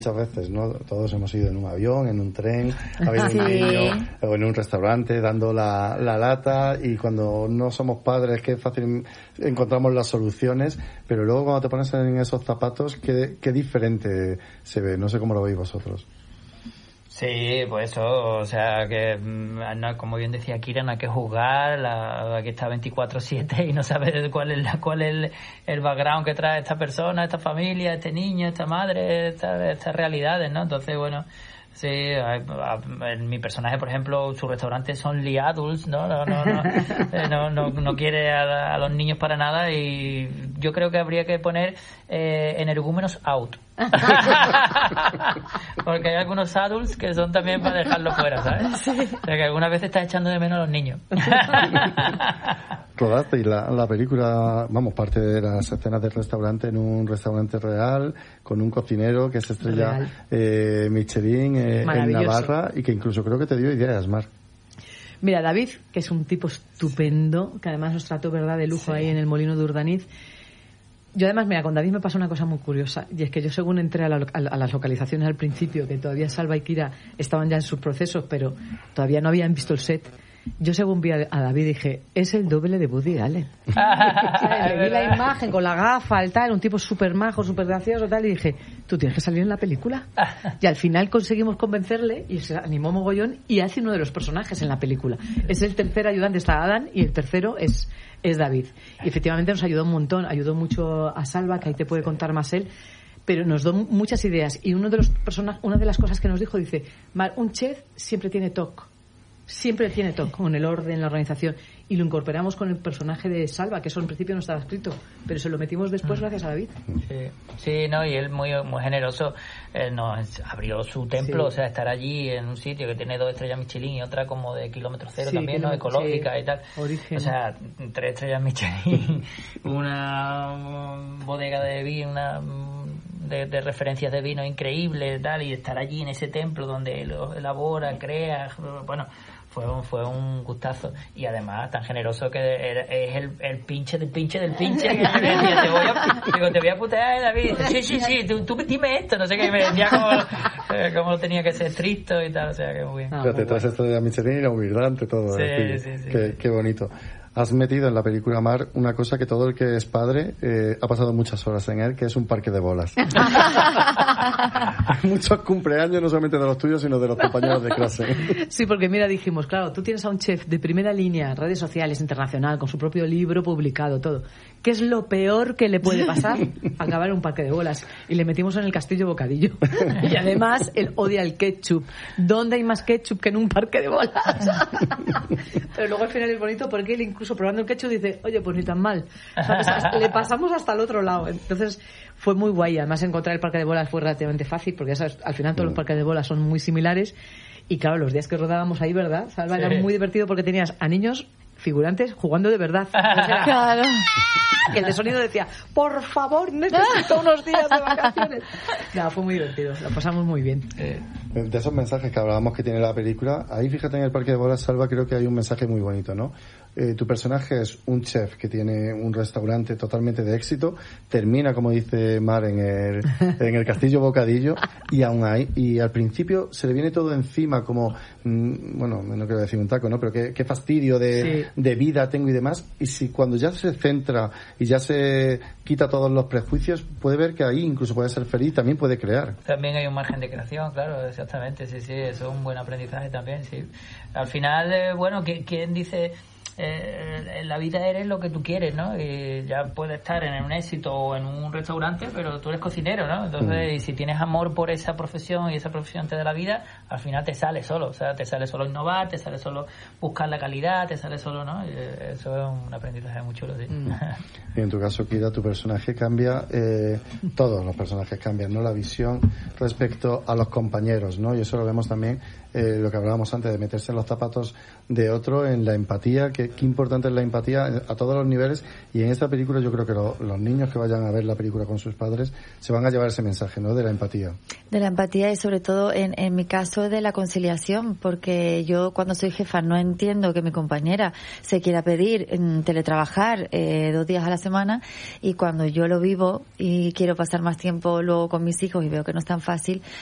Muchas veces, ¿no? Todos hemos ido en un avión, en un tren, ha habido un niño, o en un restaurante dando la lata, y cuando no somos padres, qué fácil encontramos las soluciones, pero luego cuando te pones en esos zapatos, qué diferente se ve. No sé cómo lo veis vosotros. Sí, pues eso, o sea, que no, como bien decía Kira, no hay que juzgar, aquí está 24/7 y no sabes cuál es el background que trae esta persona, esta familia, este niño, esta madre, estas realidades, ¿no? Entonces, bueno, sí, en mi personaje, por ejemplo, sus restaurantes son only adults, ¿no? No quiere a los niños para nada, y yo creo que habría que poner energúmenos out. Porque hay algunos adults que son también para dejarlo fuera, ¿sabes? O sea, que algunas veces estás echando de menos a los niños. Rodaste y la película, parte de las escenas del restaurante en un restaurante real, con un cocinero que es estrella Michelin en Navarra, y que incluso creo que te dio ideas, Mar. Mira, David, que es un tipo estupendo, que además nos trató, ¿verdad?, de lujo ahí en el Molino de Urdaniz. Yo además, mira, con David me pasó una cosa muy curiosa, y es que yo, según entré a las localizaciones al principio, que todavía Salva y Kira estaban ya en sus procesos, pero todavía no habían visto el set, yo, según vi a David, dije, es el doble de Woody Allen. Le vi la imagen con la gafa, el tal, un tipo súper majo, súper gracioso, tal, y dije, tú tienes que salir en la película. Y al final conseguimos convencerle, y se animó mogollón, y hace uno de los personajes en la película. Es el tercer ayudante, está Adam, y el tercero es David. Y efectivamente nos ayudó un montón, ayudó mucho a Salva, que ahí te puede contar más él, pero nos dio muchas ideas. Y una de las cosas que nos dijo, dice, un chef siempre tiene toque con el orden, la organización, y lo incorporamos con el personaje de Salva, que eso en principio no estaba escrito, pero se lo metimos después gracias a David. Sí, no, y él muy generoso, nos abrió su templo, o sea, estar allí en un sitio que tiene 2 estrellas Michelin y otra como de kilómetro cero también, ¿no?, ecológica y tal. Origen. O sea, 3 estrellas Michelin, una bodega de vino, de referencias de vino increíble, tal, y estar allí en ese templo donde él elabora, crea, bueno, fue un gustazo, y además tan generoso que es el pinche del pinche que me decía, te voy a putear, David. Sí, tú dime esto, no sé qué, me decía cómo tenía que ser estricto y tal, o sea que muy bien. Pero te traes esto de la Michelin y la humildad ante todo. Sí. Qué bonito. Has metido en la película, Mar, una cosa que todo el que es padre ha pasado muchas horas en él, que es un parque de bolas. Hay muchos cumpleaños, no solamente de los tuyos, sino de los compañeros de clase. Sí, porque mira, dijimos, claro, tú tienes a un chef de primera línea, redes sociales, internacional, con su propio libro publicado, todo. ¿Qué es lo peor que le puede pasar? Acabar en un parque de bolas. Y le metimos en el castillo bocadillo. Y además, él odia el ketchup. ¿Dónde hay más ketchup que en un parque de bolas? Pero luego al final es bonito porque él, incluso probando el ketchup, dice, oye, pues ni tan mal. ¿Sabes? Le pasamos hasta el otro lado. Entonces fue muy guay. Además, encontrar el parque de bolas fue relativamente fácil, porque ya sabes, al final todos los parques de bolas son muy similares. Y claro, los días que rodábamos ahí, ¿verdad, Salva? Era muy divertido porque tenías a niños figurantes jugando de verdad. Claro. Que el de sonido decía, por favor, necesito unos días de vacaciones. Fue muy divertido, lo pasamos muy bien. De esos mensajes que hablábamos que tiene la película, ahí fíjate, en el parque de bolas, Salva, creo que hay un mensaje muy bonito, ¿no? Tu personaje es un chef que tiene un restaurante totalmente de éxito, termina, como dice Mar, en el castillo bocadillo, y aún hay, y al principio se le viene todo encima como, bueno, no quiero decir un taco, ¿no? Pero qué fastidio de vida tengo y demás, y si cuando ya se centra y ya se quita todos los prejuicios, puede ver que ahí incluso puede ser feliz, también puede crear. También hay un margen de creación, claro, exactamente, sí, eso es un buen aprendizaje también, sí. Al final, bueno, ¿quién dice? En la vida eres lo que tú quieres, ¿no? Y ya puedes estar en un éxito o en un restaurante, pero tú eres cocinero, ¿no? Entonces, y si tienes amor por esa profesión y esa profesión te da la vida, al final te sale solo, o sea, te sale solo innovar, te sale solo buscar la calidad, te sale solo, ¿no? Y eso es un aprendizaje muy chulo, sí. Y en tu caso, Kira, tu personaje cambia, todos los personajes cambian, ¿no? La visión respecto a los compañeros, ¿no? Y eso lo vemos también, lo que hablábamos antes, de meterse en los zapatos de otro, en la empatía. ¿Qué qué importante es la empatía a todos los niveles, y en esta película yo creo que los niños que vayan a ver la película con sus padres se van a llevar ese mensaje, ¿no?, de la empatía. De la empatía y sobre todo en mi caso de la conciliación, porque yo cuando soy jefa no entiendo que mi compañera se quiera pedir teletrabajar 2 días a la semana, y cuando yo lo vivo y quiero pasar más tiempo luego con mis hijos y veo que no es tan fácil,